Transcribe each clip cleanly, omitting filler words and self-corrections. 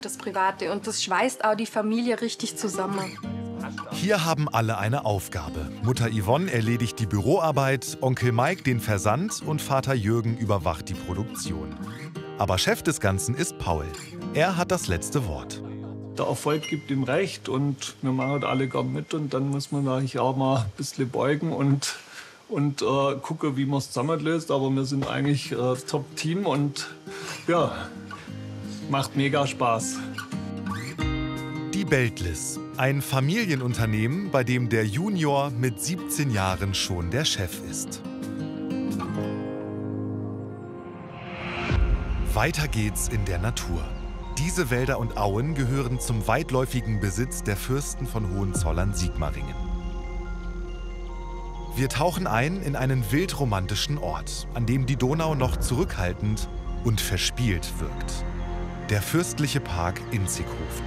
das Private. Und das schweißt auch die Familie richtig zusammen. Hier haben alle eine Aufgabe. Mutter Yvonne erledigt die Büroarbeit, Onkel Mike den Versand und Vater Jürgen überwacht die Produktion. Aber Chef des Ganzen ist Paul. Er hat das letzte Wort. Der Erfolg gibt ihm recht und wir machen halt alle gern mit. Und dann muss man eigentlich auch mal ein bisschen beugen und gucken, wie man es zusammenlöst. Aber wir sind eigentlich das Top-Team und ja, macht mega Spaß. Die Beltlis, ein Familienunternehmen, bei dem der Junior mit 17 Jahren schon der Chef ist. Weiter geht's in der Natur. Diese Wälder und Auen gehören zum weitläufigen Besitz der Fürsten von Hohenzollern-Sigmaringen. Wir tauchen ein in einen wildromantischen Ort, an dem die Donau noch zurückhaltend und verspielt wirkt. Der fürstliche Park Inzighofen.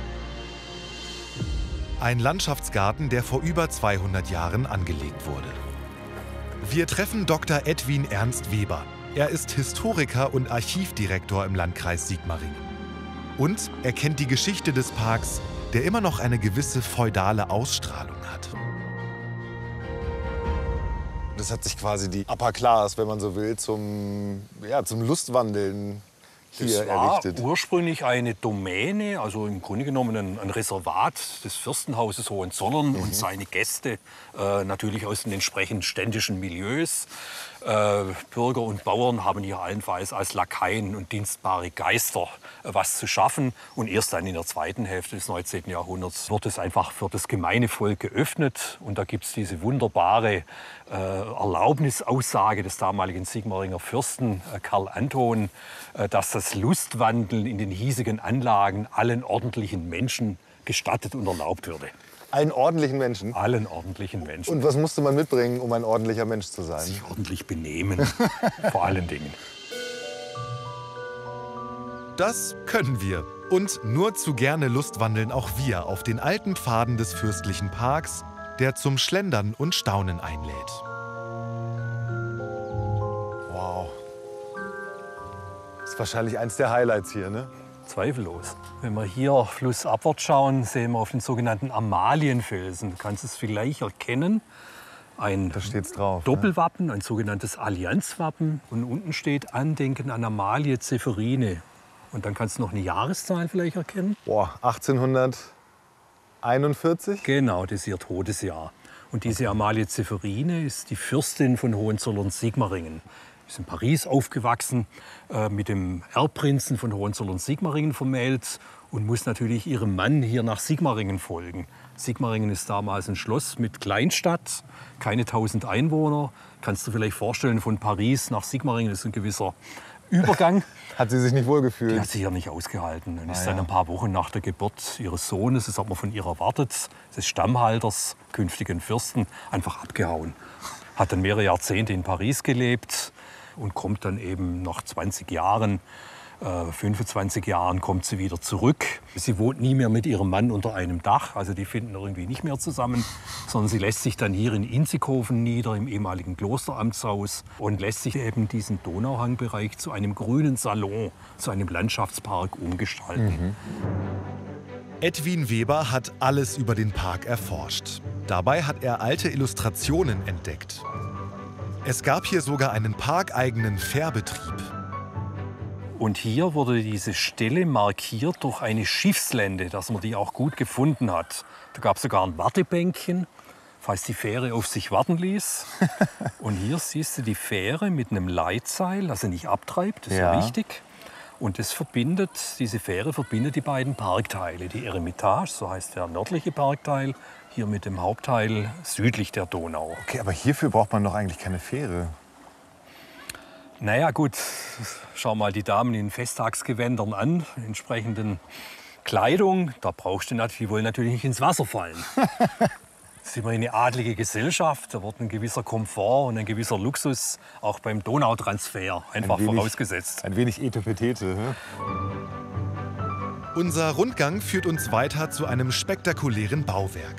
Ein Landschaftsgarten, der vor über 200 Jahren angelegt wurde. Wir treffen Dr. Edwin Ernst Weber. Er ist Historiker und Archivdirektor im Landkreis Sigmaringen. Und er kennt die Geschichte des Parks, der immer noch eine gewisse feudale Ausstrahlung hat. Das hat sich quasi die Upper Class, wenn man so will, zum Lustwandeln hier errichtet. Das war ursprünglich eine Domäne, also im Grunde genommen ein Reservat des Fürstenhauses Hohenzollern und seine Gäste, natürlich aus den entsprechenden ständischen Milieus. Bürger und Bauern haben hier allenfalls als Lakaien und dienstbare Geister was zu schaffen. Und erst dann in der zweiten Hälfte des 19. Jahrhunderts wird es einfach für das gemeine Volk geöffnet. Und da gibt es diese wunderbare Erlaubnisaussage des damaligen Sigmaringer Fürsten Karl Anton, dass das Lustwandeln in den hiesigen Anlagen allen ordentlichen Menschen gestattet und erlaubt würde. Allen ordentlichen Menschen? Allen ordentlichen Menschen. Und was musste man mitbringen, um ein ordentlicher Mensch zu sein? Sich ordentlich benehmen, vor allen Dingen. Das können wir. Und nur zu gerne lustwandeln auch wir auf den alten Pfaden des fürstlichen Parks, der zum Schlendern und Staunen einlädt. Wow. Das ist wahrscheinlich eins der Highlights hier, ne? Zweifellos. Wenn wir hier flussabwärts schauen, sehen wir auf den sogenannten Amalienfelsen. Du kannst es vielleicht erkennen. Ein Da steht's drauf, Doppelwappen, ein sogenanntes Allianzwappen. Und unten steht Andenken an Amalie Zephirine. Und dann kannst du noch eine Jahreszahl vielleicht erkennen. Boah, 1841? Genau, das ist ihr Todesjahr. Und diese Amalie Zephirine ist die Fürstin von Hohenzollern-Sigmaringen. Ist in Paris aufgewachsen, mit dem Erbprinzen von Hohenzollern-Sigmaringen vermählt und muss natürlich ihrem Mann hier nach Sigmaringen folgen. Sigmaringen ist damals ein Schloss mit Kleinstadt, keine 1000 Einwohner. Kannst du dir vielleicht vorstellen, von Paris nach Sigmaringen ist ein gewisser Übergang. Hat sie sich nicht wohlgefühlt? Die hat sich hier nicht ausgehalten und ist dann ein paar Wochen nach der Geburt ihres Sohnes, das hat man von ihr erwartet, des Stammhalters, künftigen Fürsten, einfach abgehauen. Hat dann mehrere Jahrzehnte in Paris gelebt und kommt dann eben nach 20 Jahren, 25 Jahren kommt sie wieder zurück. Sie wohnt nie mehr mit ihrem Mann unter einem Dach, also die finden irgendwie nicht mehr zusammen, sondern sie lässt sich dann hier in Inzighofen nieder, im ehemaligen Klosteramtshaus und lässt sich eben diesen Donauhangbereich zu einem grünen Salon, zu einem Landschaftspark umgestalten. Edwin Weber hat alles über den Park erforscht. Dabei hat er alte Illustrationen entdeckt. Es gab hier sogar einen parkeigenen Fährbetrieb. Und hier wurde diese Stelle markiert durch eine Schiffslände, dass man die auch gut gefunden hat. Da gab es sogar ein Wartebänkchen, falls die Fähre auf sich warten ließ. Und hier siehst du die Fähre mit einem Leitseil, das sie nicht abtreibt, das ist ja wichtig. Und diese Fähre verbindet die beiden Parkteile. Die Eremitage, so heißt der nördliche Parkteil, hier mit dem Hauptteil südlich der Donau. Okay, aber hierfür braucht man doch eigentlich keine Fähre. Naja gut, schau mal die Damen in Festtagsgewändern an, in entsprechenden Kleidung. Da brauchst du natürlich, die wollen natürlich nicht ins Wasser fallen. Das ist immer eine adlige Gesellschaft, da wird ein gewisser Komfort und ein gewisser Luxus auch beim Donautransfer einfach vorausgesetzt. Ein wenig Etepetete. Ne? Unser Rundgang führt uns weiter zu einem spektakulären Bauwerk.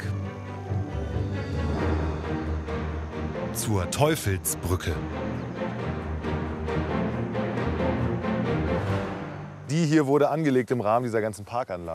Zur Teufelsbrücke. Die die hier wurde angelegt im Rahmen dieser ganzen Parkanlage.